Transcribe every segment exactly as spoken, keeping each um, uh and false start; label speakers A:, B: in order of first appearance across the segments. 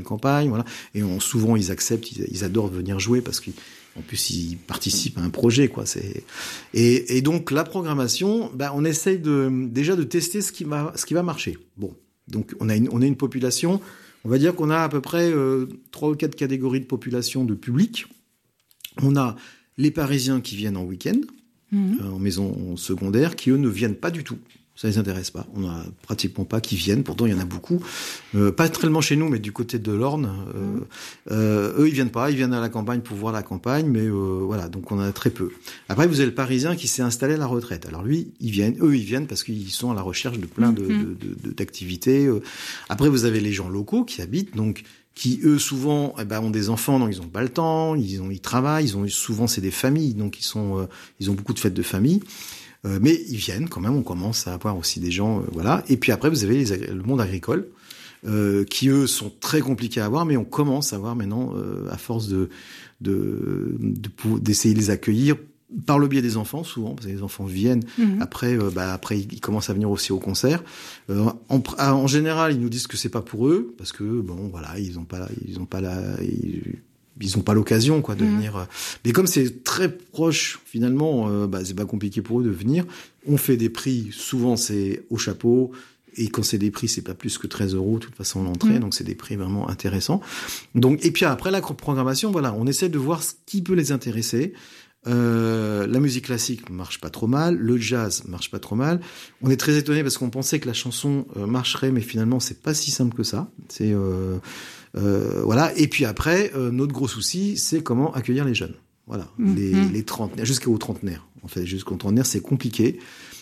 A: campagne, voilà. Et on, souvent, ils acceptent, ils, ils adorent venir jouer parce qu'en plus, ils participent à un projet, quoi. C'est... Et, et donc, la programmation, bah, on essaye de, déjà de tester ce qui va, ce qui va marcher. Bon. Donc, on a une, on a une population, on va dire qu'on a à peu près euh, trois ou quatre catégories de population de public. On a les Parisiens qui viennent en week-end, mmh. euh, en maison secondaire, qui, eux, ne viennent pas du tout. Ça les intéresse pas. On a pratiquement pas qui viennent. Pourtant, il y en a beaucoup. Euh, pas tellement chez nous, mais du côté de l'Orne. Euh, mmh. euh, eux, ils viennent pas. Ils viennent à la campagne pour voir la campagne, mais euh, voilà. Donc, on en a très peu. Après, vous avez le Parisien qui s'est installé à la retraite. Alors lui, ils viennent. Eux, ils viennent parce qu'ils sont à la recherche de plein de, mmh. de, de, de, d'activités. Après, vous avez les gens locaux qui habitent, donc qui eux souvent eh ben, ont des enfants, donc ils ont pas le temps. Ils ont, ils travaillent. Ils ont souvent c'est des familles, donc ils sont, euh, ils ont beaucoup de fêtes de famille. Euh, mais ils viennent quand même, on commence à avoir aussi des gens, euh, voilà. Et puis après, vous avez les, le monde agricole, euh, qui eux sont très compliqués à avoir, mais on commence à voir maintenant, euh, à force de, de, de, de d'essayer de les accueillir par le biais des enfants, souvent, parce que les enfants viennent. Mmh. Après, euh, bah après ils commencent à venir aussi au concert. Euh, en, en général, ils nous disent que c'est pas pour eux, parce que bon, voilà, ils ont pas, ils ont pas la. Ils, ils ont pas l'occasion quoi de mmh. venir, mais comme c'est très proche finalement, euh, bah c'est pas compliqué pour eux de venir. On fait des prix, souvent c'est au chapeau, et quand c'est des prix c'est pas plus que treize euros de toute façon l'entrée, mmh. donc c'est des prix vraiment intéressants. Donc et puis après la programmation, voilà, on essaie de voir ce qui peut les intéresser. Euh, la musique classique marche pas trop mal, le jazz marche pas trop mal. On est très étonné parce qu'on pensait que la chanson euh, marcherait, mais finalement c'est pas si simple que ça. C'est euh, euh, voilà. Et puis après, euh, notre gros souci, c'est comment accueillir les jeunes. Voilà, mmh. les, mmh. les trentenaires, jusqu'aux trentenaires. En fait, jusqu'aux trentenaires, c'est compliqué.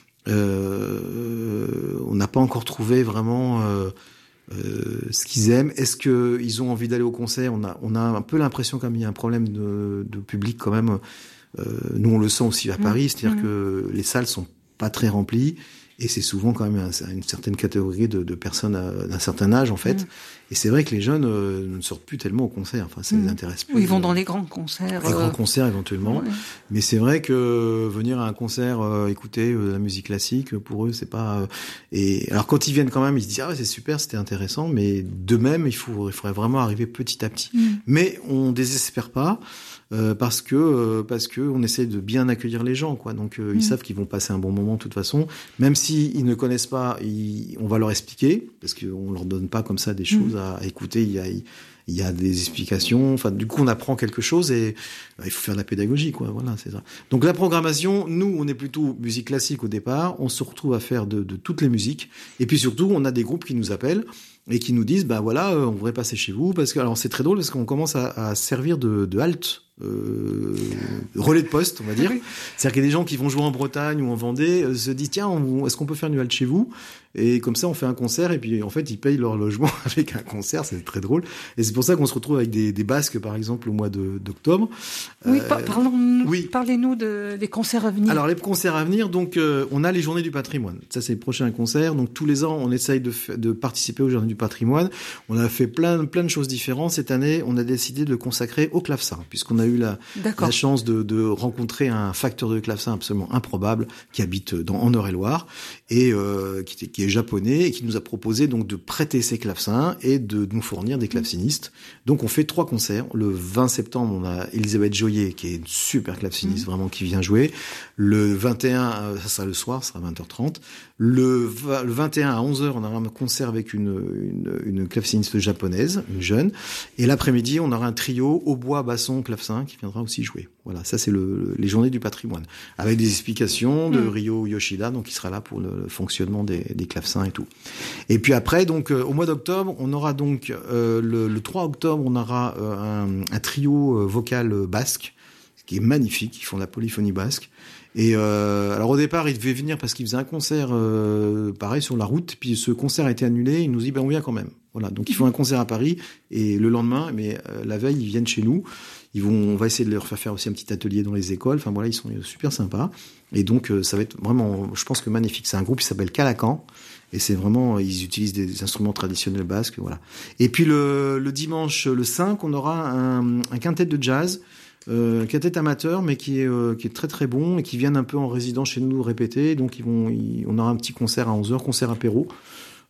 A: Euh, on n'a pas encore trouvé vraiment euh, euh, ce qu'ils aiment. Est-ce que ils ont envie d'aller au concert ? On a, on a un peu l'impression qu'il y a un problème de, de public quand même. Euh, nous, on le sent aussi à Paris, c'est-à-dire mmh. que les salles sont pas très remplies. Et c'est souvent quand même un, une certaine catégorie de, de personnes à, d'un certain âge, en fait. Mmh. Et c'est vrai que les jeunes euh, ne sortent plus tellement au concert. Enfin, ça mmh. les intéresse plus.
B: Ou ils vont dans les grands concerts.
A: Les
B: euh...
A: grands concerts, éventuellement. Ouais. Mais c'est vrai que venir à un concert, euh, écouter euh, la musique classique, pour eux, c'est pas... Euh... Et alors, quand ils viennent quand même, ils se disent « Ah ouais, c'est super, c'était intéressant. » Mais de même, il, faut, il faudrait vraiment arriver petit à petit. Mmh. Mais on désespère pas. Euh, parce que euh, parce que on essaie de bien accueillir les gens, quoi. Donc euh, mmh. ils savent qu'ils vont passer un bon moment de toute façon, même si ils ne connaissent pas, ils, on va leur expliquer parce qu'on leur donne pas comme ça des choses mmh. à, à écouter. Il y a il, il y a des explications. Enfin, du coup, on apprend quelque chose et euh, il faut faire de la pédagogie, quoi. Voilà, c'est ça. Donc la programmation, nous, on est plutôt musique classique au départ. On se retrouve à faire de, de toutes les musiques et puis surtout, on a des groupes qui nous appellent et qui nous disent, bah voilà, euh, on voudrait passer chez vous parce que alors c'est très drôle parce qu'on commence à, à servir de, de halte. Euh, relais de poste, on va dire. C'est-à-dire qu'il y a des gens qui vont jouer en Bretagne ou en Vendée, euh, se disent tiens, on, est-ce qu'on peut faire une halte chez vous ? Et comme ça, on fait un concert et puis en fait, ils payent leur logement avec un concert. C'est très drôle. Et c'est pour ça qu'on se retrouve avec des, des basques, par exemple, au mois de, d'octobre.
B: Oui, euh, parlons, oui. Parlez-nous de, des concerts à venir.
A: Alors les concerts à venir, donc euh, on a les Journées du Patrimoine. Ça, c'est le prochain concert. Donc tous les ans, on essaye de, de participer aux Journées du Patrimoine. On a fait plein, plein de choses différentes. Cette année, on a décidé de consacrer au clavecin, puisqu'on a eu la, la chance de, de rencontrer un facteur de clavecin absolument improbable qui habite dans, en Eure-et-Loire et euh, qui, qui est japonais et qui nous a proposé donc de prêter ses clavecins et de, de nous fournir des clavecinistes. Donc on fait trois concerts. Le vingt septembre, on a Elisabeth Joyer qui est une super claveciniste mmh. vraiment qui vient jouer. Le vingt et un, ça sera le soir, ça sera vingt heures trente. Le, le vingt et un à onze heures, on aura un concert avec une, une, une claveciniste japonaise, une jeune. Et l'après-midi, on aura un trio hautbois, basson, clavecin qui viendra aussi jouer. Voilà, ça c'est le, les Journées du Patrimoine. Avec des explications de mmh. Ryo Yoshida, donc il sera là pour le, le fonctionnement des, des clavecins et tout. Et puis après, donc euh, au mois d'octobre, on aura donc euh, le, le trois octobre, on aura euh, un, un trio euh, vocal euh, basque, qui est magnifique, ils font de la polyphonie basque. Et euh, alors au départ, il devait venir parce qu'il faisait un concert euh, pareil sur la route, puis ce concert a été annulé, il nous dit ben on vient quand même. Voilà, donc ils font un concert à Paris et le lendemain, mais euh, la veille, ils viennent chez nous. Ils vont, on va essayer de leur faire faire aussi un petit atelier dans les écoles. Enfin voilà, ils sont super sympas. Et donc euh, ça va être vraiment, je pense que magnifique. C'est un groupe qui s'appelle Calacan. Et c'est vraiment, ils utilisent des instruments traditionnels basques, voilà. Et puis le, le dimanche, le cinq, on aura un, un quintet de jazz. Euh, quintet amateur, mais qui est euh, qui est très très bon et qui viennent un peu en résidence chez nous répéter. Donc ils vont, ils, on aura un petit concert à onze heures, concert apéro.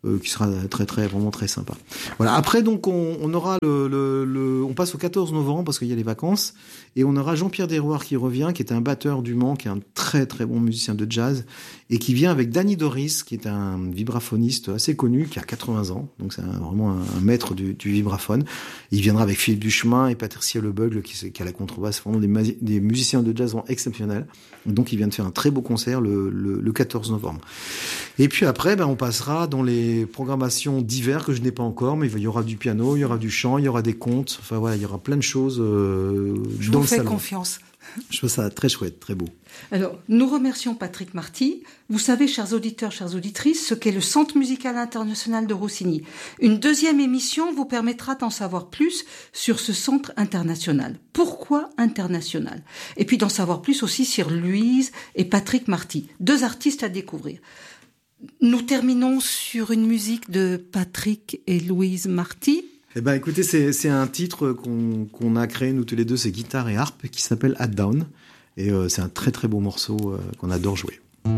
A: euh, qui sera très très vraiment très sympa. Voilà. Après donc on, on aura le, le, le on passe au quatorze novembre parce qu'il y a les vacances et on aura Jean-Pierre Desrouard qui revient, qui est un batteur du Mans, qui est un très très bon musicien de jazz et qui vient avec Danny Doris, qui est un vibraphoniste assez connu, qui a quatre-vingts ans, donc c'est un, vraiment un, un maître du, du vibraphone. Il viendra avec Philippe Duchemin et Patricia Lebeugle qui, qui a la contrebasse, vraiment des, des musiciens de jazz exceptionnels. Donc il vient de faire un très beau concert le, le, le quatorze novembre. Et puis après, ben on passera dans les programmations d'hiver que je n'ai pas encore, mais il y aura du piano, il y aura du chant, il y aura des contes. Enfin voilà, il y aura plein de choses euh,
B: je
A: dans
B: vous
A: le
B: fais
A: salon.
B: Confiance.
A: Je trouve ça très chouette, très beau.
B: Alors, nous remercions Patrick Marty. Vous savez, chers auditeurs, chères auditrices, ce qu'est le Centre musical international de Rossini. Une deuxième émission vous permettra d'en savoir plus sur ce centre international. Pourquoi international? Et puis d'en savoir plus aussi sur Louise et Patrick Marty, deux artistes à découvrir. Nous terminons sur une musique de Patrick et Louise Marty.
A: Eh ben, écoutez, c'est, c'est un titre qu'on, qu'on a créé, nous tous les deux, c'est guitare et harpe, qui s'appelle Hat Down. Et euh, c'est un très très beau morceau euh, qu'on adore jouer.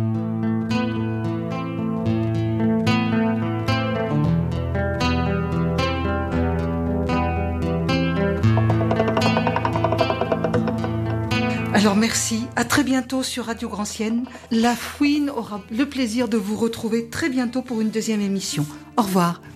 B: Alors merci, à très bientôt sur Radio Grand-Sienne. La Fouine aura le plaisir de vous retrouver très bientôt pour une deuxième émission. Au revoir.